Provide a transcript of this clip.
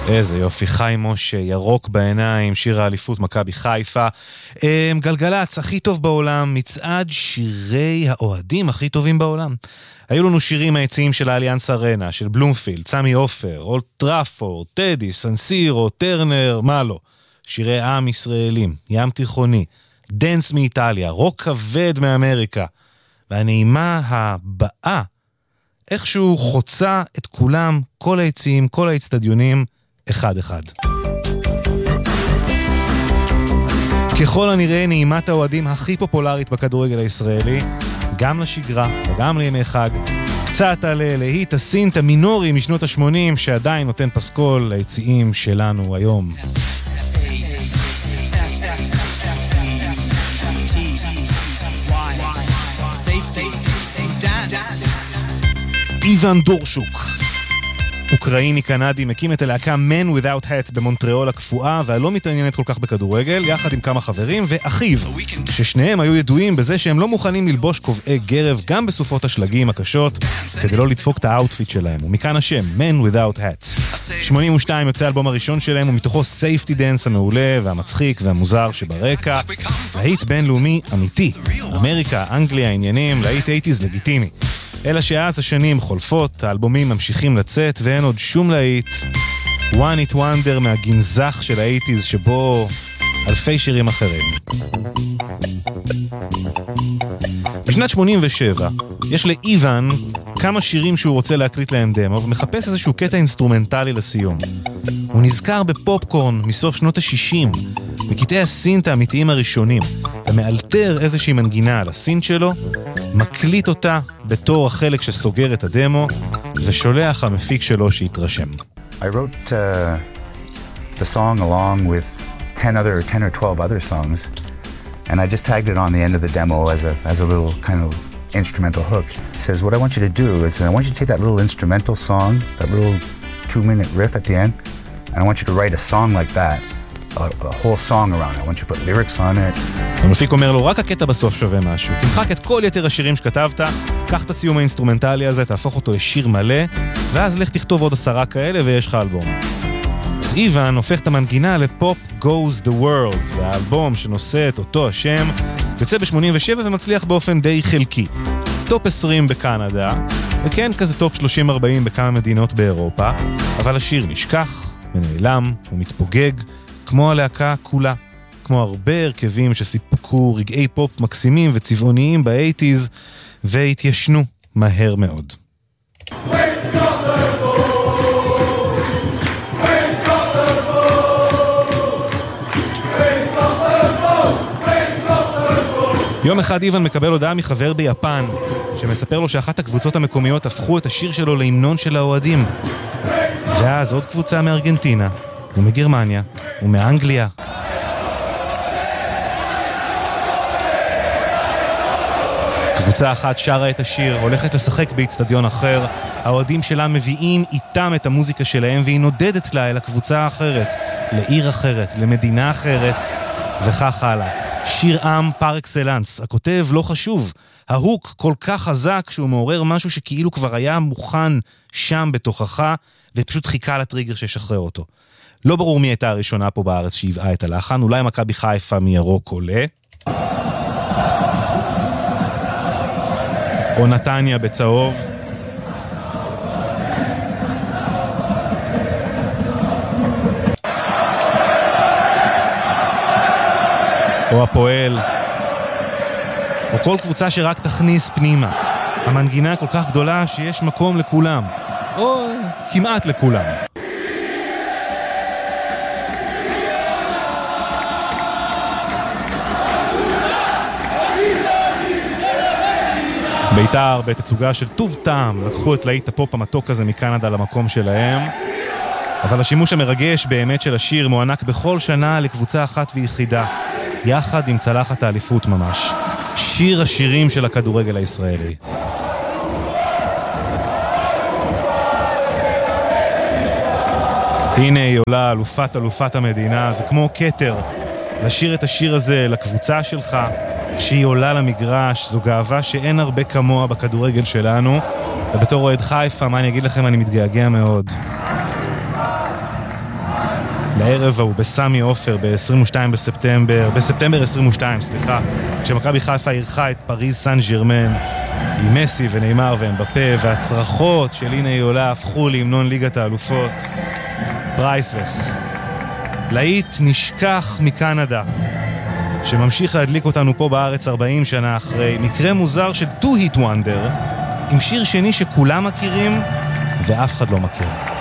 איזה יופי, חיים משה, ירוק בעיניים, שיר האליפות מכבי חיפה. גלגלץ הכי טוב בעולם, מצעד שירי האוהדים הכי טובים בעולם. היו לנו שירים היציעים של האליאנס ארנה, של בלומפילד, סמי אופר, אולד טראפורד, טדי, סנסירו, טרנר, מה לא. שירי עם ישראלים, ים תיכוני, דנס מאיטליה, רוק כבד מאמריקה. והנעימה הבאה, איכשהו חוצה את כולם, כל היציעים, כל האצטדיונים, אחד אחד. ככל הנראה נעימת האוהדים הכי פופולרית בכדורגל הישראלי, גם לשגרה וגם לימי חג, קצת על להיט הסינט המינורי משנות ה-80 שעדיין נותן פסקול ליציעים שלנו היום. איוון דורשוק, אוקראיני קנדי, מקים את הלהקה Men Without Hats במונטריאול הקפואה, והלא מתעניינת כל כך בכדורגל, יחד עם כמה חברים ואחיו, ששניהם היו ידועים בזה שהם לא מוכנים ללבוש קובעי גרב גם בסופות השלגים הקשות, כדי לא לדפוק את האוטפיט שלהם, ומכאן השם Men Without Hats. 82 יוצא האלבום הראשון שלהם, ומתוכו Safety Dance המעולה והמצחיק והמוזר שברקע, להיט בינלאומי אמיתי, אמריקה, אנגליה, עניינים, להיט 80s לגיטימי. אלא שאז השנים חולפות, האלבומים ממשיכים לצאת, ואין עוד שום להיט. One Hit Wonder מהגנזך של ה-80s, שבו אלפי שירים אחרים. בשנת 87 יש לאיוון כמה שירים שהוא רוצה להקליט להם דמו, ומחפש איזשהו קטע אינסטרומנטלי לסיום. הוא נזכר בפופקורן מסוף שנות ה-60, בקטעי הסינט האמיתיים הראשונים, ומאלתר איזושהי מנגינה על הסינט שלו, מקליט אותה בתור החלק שסוגר את הדמו, ושולח המפיק שלו שיתרשם. I wrote the song along with 10 or 12 other songs, and I just tagged it on the end of the demo as a little kind of instrumental hook. It says, what I want you to do is I want you to take that little instrumental song, that little 2-minute riff at the end, and I want you to write a song like that, a whole song around it. I want you to put lyrics on it. המפיק אומר לו, רק הקטע בסוף שווה משהו. תמחק את כל יתר השירים שכתבת, קח את הסיום האינסטרומנטלי הזה, תהפוך אותו לשיר מלא, ואז לך תכתוב עוד 10 כאלה ויש לך אלבום. אז איוון הופך את המנגינה לפופ Goes the World, והאלבום שנושא את אותו השם יוצא ב-87 ומצליח באופן די חלקי. טופ 20 בקנדה, וכן כזה טופ 30-40 בכמה מדינות באירופה, אבל השיר נשכח ונעלם ומתפוגג, כמו הלהקה כולה, כמו הרבה הרכבים שסיפקו רגעי פופ מקסימים וצבעוניים ב-80s, והתיישנו מהר מאוד. יום אחד איוון מקבל הודעה מחבר ביפן, שמספר לו שאחת הקבוצות המקומיות הפכו את השיר שלו להמנון של האוהדים. ואז עוד קבוצה מארגנטינה, ומגרמניה, ומאנגליה. קבוצה אחת שרה את השיר, הולכת לשחק באצטדיון אחר, האוהדים שלה מביאים איתם את המוזיקה שלהם, והיא נודדת לה אל הקבוצה האחרת, לעיר אחרת, למדינה אחרת, וכך הלאה. שיר עם פר אקסלנס, הכותב לא חשוב, ההוק כל כך חזק שהוא מעורר משהו שכאילו כבר היה מוכן שם בתוכך, ופשוט חיכה לטריגר שישחרר אותו. לא ברור מי הייתה הראשונה פה בארץ שהבאה את הלחן, אולי מכבי חיפה מירוק עולה, או נתניה בצהוב, או הפועל, או כל קבוצה שרק תכניס פנימה. המנגינה כל כך גדולה שיש מקום לכולם, או כמעט לכולם. בית"ר בתצוגה של טוב טעם לקחו את להיט הפופ המתוק הזה מקנדה למקום שלהם, אבל השימוש המרגש באמת של השיר מוענק בכל שנה לקבוצה אחת ויחידה, יחד עם צלחת האליפות ממש. שיר השירים של הכדורגל הישראלי. הנה היא עולה, אלופת המדינה, זה כמו כתר. לשיר את השיר הזה לקבוצה שלך, כשהיא עולה למגרש, זו גאווה שאין הרבה כמוה בכדורגל שלנו. ובתור אוהד חיפה, מה אני אגיד לכם, אני מתגעגע מאוד. בערב ההוא בסמי עופר בספטמבר 22, כשמכבי חיפה אירחה את פריז סן ז'רמן עם מסי וניימר ואמבפה, והצרחות של הנה היא עולה הפכו להמנון ליגת האלופות. פרייסלס. להיט נשכח מקנדה, שממשיך להדליק אותנו פה בארץ 40 שנה אחרי, מקרה מוזר של 2 hit wonder, עם שיר שני שכולם מכירים ואף אחד לא מכיר.